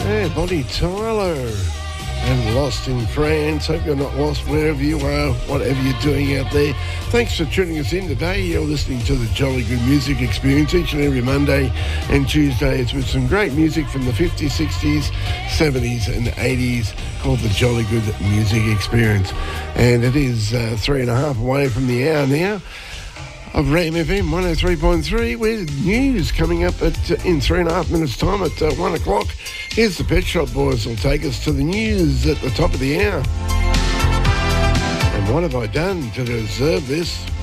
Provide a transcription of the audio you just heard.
Yeah, Bonnie Tyler and Lost in France. Hope you're not lost wherever you are, whatever you're doing out there. Thanks for tuning us in today. You're listening to the Jolly Good Music Experience each and every Monday and Tuesdays with some great music from the 50s, 60s, 70s and 80s called the Jolly Good Music Experience. And it is 3.5 away from the hour now of Ram FM 103.3 with news coming up in 3.5 minutes time at 1 o'clock. Here's the Pet Shop Boys will take us to the news at the top of the hour. And what have I done to deserve this?